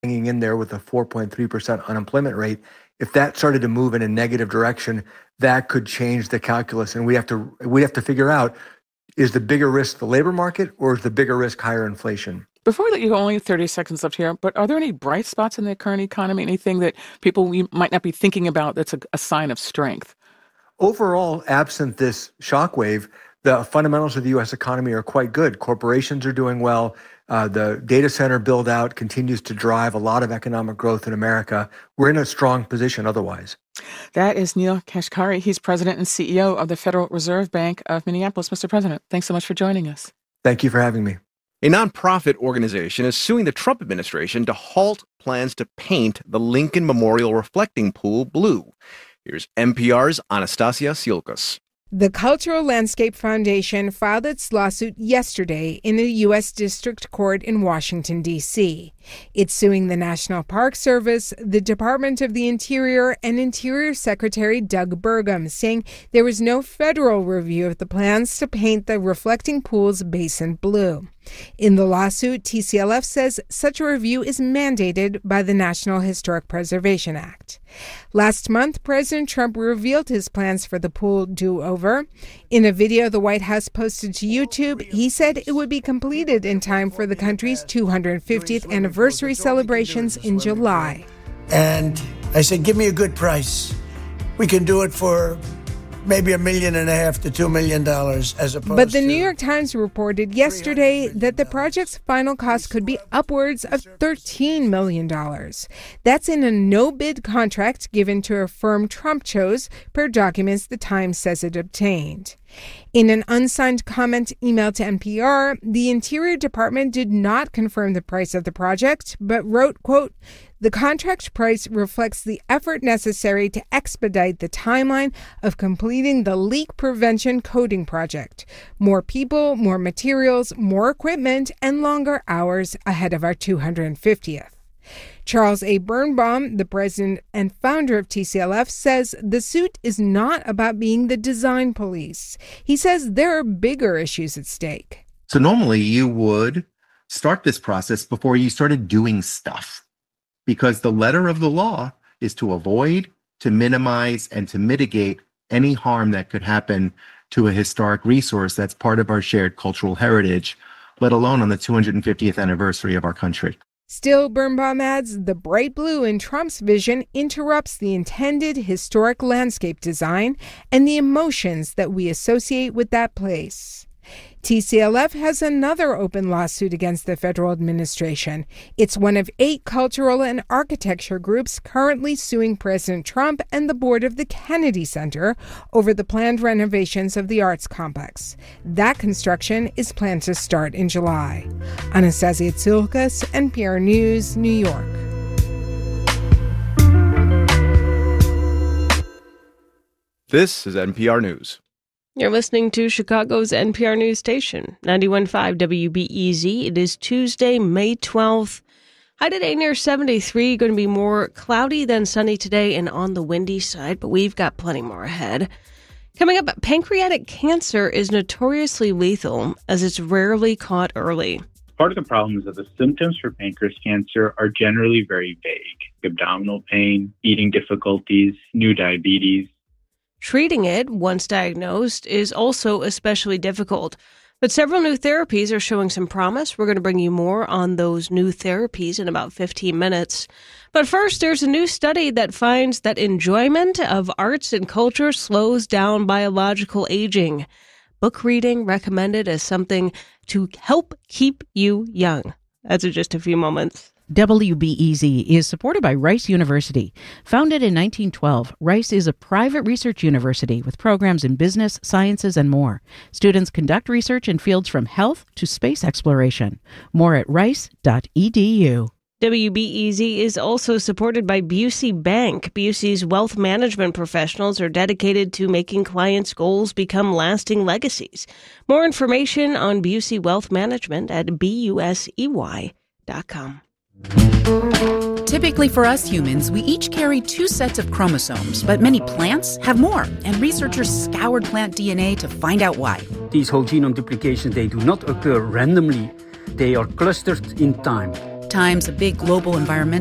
hanging in there with a 4.3% unemployment rate. If that started to move in a negative direction, that could change the calculus. And we have to figure out, is the bigger risk the labor market or is the bigger risk higher inflation? Before we let you go, only 30 seconds left here, but are there any bright spots in the current economy? Anything that people might not be thinking about that's a sign of strength? Overall, absent this shockwave, the fundamentals of the U.S. economy are quite good. Corporations are doing well. The data center build out continues to drive a lot of economic growth in America. We're in a strong position otherwise. That is Neel Kashkari. He's president and CEO of the Federal Reserve Bank of Minneapolis. Mr. President, thanks so much for joining us. Thank you for having me. A nonprofit organization is suing the Trump administration to halt plans to paint the Lincoln Memorial Reflecting Pool blue. Here's NPR's Anastasia Siolkas. The Cultural Landscape Foundation filed its lawsuit yesterday in a U.S. District Court in Washington, D.C. It's suing the National Park Service, the Department of the Interior, and Interior Secretary Doug Burgum, saying there was no federal review of the plans to paint the Reflecting Pool's basin blue. In the lawsuit, TCLF says such a review is mandated by the National Historic Preservation Act. Last month, President Trump revealed his plans for the pool do-over. In a video the White House posted to YouTube, he said it would be completed in time for the country's 250th anniversary celebrations in July. And I said, give me a good price. We can do it for maybe $1.5 million to $2 million as opposed to... But the New York Times reported yesterday that the project's final cost could be upwards of $13 million. That's in a no-bid contract given to a firm Trump chose, per documents the Times says it obtained. In an unsigned comment emailed to NPR, the Interior Department did not confirm the price of the project, but wrote, quote, "The contract price reflects the effort necessary to expedite the timeline of completing the leak prevention coating project. More people, more materials, more equipment, and longer hours ahead of our 250th. Charles A. Birnbaum, the president and founder of TCLF, says the suit is not about being the design police. He says there are bigger issues at stake. So normally you would start this process before you started doing stuff, because the letter of the law is to avoid, to minimize, and to mitigate any harm that could happen to a historic resource that's part of our shared cultural heritage, let alone on the 250th anniversary of our country. Still, Birnbaum adds, the bright blue in Trump's vision interrupts the intended historic landscape design and the emotions that we associate with that place. TCLF has another open lawsuit against the federal administration. It's one of 8 cultural and architecture groups currently suing President Trump and the board of the Kennedy Center over the planned renovations of the arts complex. That construction is planned to start in July. Anastasia Siolkas, NPR News, New York. This is NPR News. You're listening to Chicago's NPR News Station, 91.5 WBEZ. It is Tuesday, May 12th. High today near 73. Going to be more cloudy than sunny today and on the windy side, but we've got plenty more ahead. Coming up, pancreatic cancer is notoriously lethal as it's rarely caught early. Part of the problem is that the symptoms for pancreas cancer are generally very vague. Abdominal pain, eating difficulties, new diabetes. Treating it, once diagnosed, is also especially difficult. But several new therapies are showing some promise. We're going to bring you more on those new therapies in about 15 minutes. But first, there's a new study that finds that enjoyment of arts and culture slows down biological aging. Book reading recommended as something to help keep you young. That's in just a few moments. WBEZ is supported by Rice University. Founded in 1912, Rice is a private research university with programs in business, sciences, and more. Students conduct research in fields from health to space exploration. More at rice.edu. WBEZ is also supported by Busey Bank. Busey's wealth management professionals are dedicated to making clients' goals become lasting legacies. More information on Busey Wealth Management at busey.com. Typically for us humans, we each carry 2 sets of chromosomes, but many plants have more, and researchers scoured plant DNA to find out why. These whole genome duplications, they do not occur randomly. They are clustered in time. Times, a big global environmental